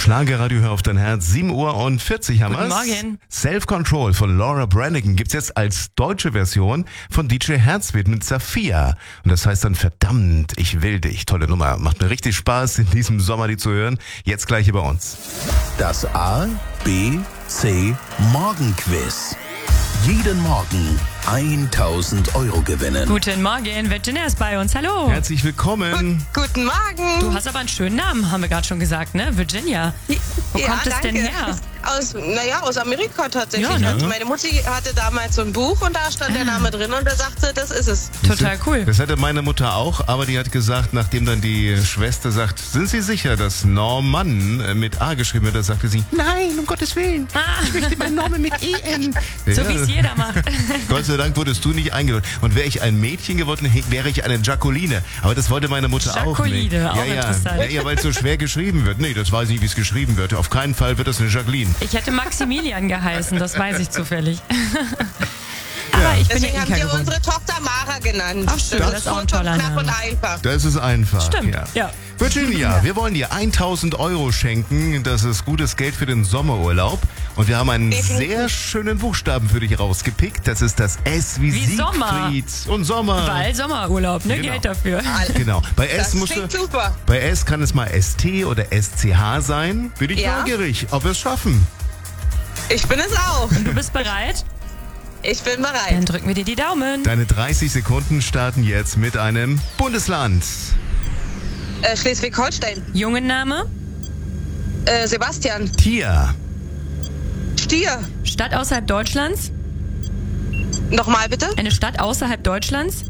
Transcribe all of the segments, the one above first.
Schlagerradio, hör auf dein Herz, 7:40 haben Guten wir's. Morgen. Self-Control von Laura Branigan gibt's jetzt als deutsche Version von DJ Herzwit mit Saphia. Und das heißt dann verdammt, ich will dich. Tolle Nummer. Macht mir richtig Spaß, in diesem Sommer die zu hören. Jetzt gleich hier bei uns. Das A, B, C Morgenquiz. Jeden Morgen 1.000 Euro gewinnen. Guten Morgen, Virginia ist bei uns. Hallo. Herzlich willkommen. Guten Morgen. Du hast aber einen schönen Namen, haben wir gerade schon gesagt, ne? Virginia. Wo kommt es denn her? Aus Amerika tatsächlich. Ja, ne? Also meine Mutti hatte damals so ein Buch und da stand der Name drin und er sagte, das ist es. Total cool. Das hatte meine Mutter auch, aber die hat gesagt, nachdem dann die Schwester sagt, sind Sie sicher, dass Norman mit A geschrieben wird, da sagte sie, nein, um Gottes Willen. Ich möchte meinen Namen mit EN. So wie es jeder macht. Gott sei Dank wurdest du nicht eingeladen. Und wäre ich ein Mädchen geworden, wäre ich eine Jacqueline. Aber das wollte meine Mutter auch nicht. Jacqueline, auch interessant. Ja, weil es so schwer geschrieben wird. Nee, das weiß ich nicht, wie es geschrieben wird. Auf keinen Fall wird das eine Jacqueline. Ich hätte Maximilian geheißen, das weiß ich zufällig. Aber ich bin Deswegen ja haben wir geworden. unsere Tochter Mara genannt. Ach, schön, das ist auch ein toller knapp und Name. einfach. Das ist einfach. Stimmt, ja. Virginia, wir wollen dir 1.000 Euro schenken. Das ist gutes Geld für den Sommerurlaub. Und wir haben einen sehr schönen Buchstaben für dich rausgepickt. Das ist das S wie Sommer. Siegfried. Und Sommer. Weil Sommerurlaub, ne? Genau. Geld dafür. Genau. Bei S Das musst du, klingt super. bei S kann es mal ST oder SCH sein. Bin ich Ja. neugierig, ob wir es schaffen. Ich bin es auch. Du bist bereit? Ich bin bereit. Dann drücken wir dir die Daumen. Deine 30 Sekunden starten jetzt mit einem Bundesland. Schleswig-Holstein. Jungenname? Sebastian. Tier. Stier. Stadt außerhalb Deutschlands? Nochmal bitte. Eine Stadt außerhalb Deutschlands?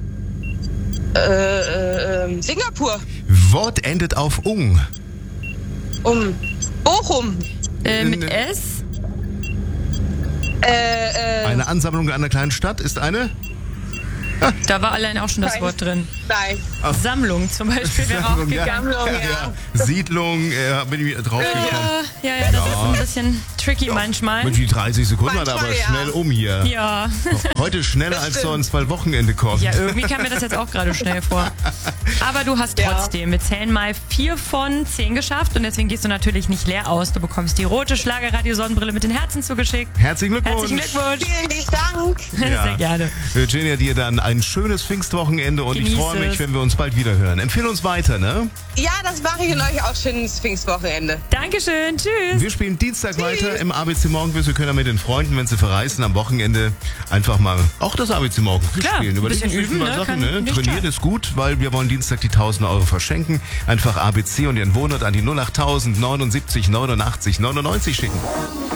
Singapur. Wort endet auf ung. Bochum. Mit S? Eine Ansammlung einer kleinen Stadt ist eine Da war allein auch schon das Wort drin. Nein. Sammlung zum Beispiel wäre auch Sammlung, ja. gegangen. Sammlung, ja. Siedlung. Bin ich drauf gekommen. Ja, das ist ein bisschen tricky manchmal. Mensch, die 30 Sekunden waren Manchmal, aber ja. schnell um hier. Ja. Heute schneller als sonst, weil Wochenende kommt. Ja, irgendwie kam mir das jetzt auch gerade schnell vor. Aber du hast trotzdem mit Zählen mal 4 von 10 geschafft und deswegen gehst du natürlich nicht leer aus. Du bekommst die rote Schlagerradio-Sonnenbrille mit den Herzen zugeschickt. Herzlichen Glückwunsch. Herzlichen Glückwunsch. Vielen lieben Dank. Ja. Sehr gerne. Virginia, dir dann ein schönes Pfingstwochenende und ich Genieß freue mich, es. wenn wir uns bald wieder hören. Empfehle uns weiter, ne? Ja, das mache ich und euch auch schönes Pfingstwochenende. Dankeschön. Tschüss. Wir spielen Dienstag weiter im ABC Morgenquiz. Wir können ja mit den Freunden, wenn sie verreisen, am Wochenende einfach mal auch das ABC Morgenquiz Klar, spielen. ein Überlegen bisschen sich üben, mal ne? Sachen, Kann ne? nicht Trainieren schaden. ist gut, weil wir wollen Dienstag die 1.000 Euro verschenken. Einfach ABC und Ihren Wohnort an die 08000 79 89 99 schicken.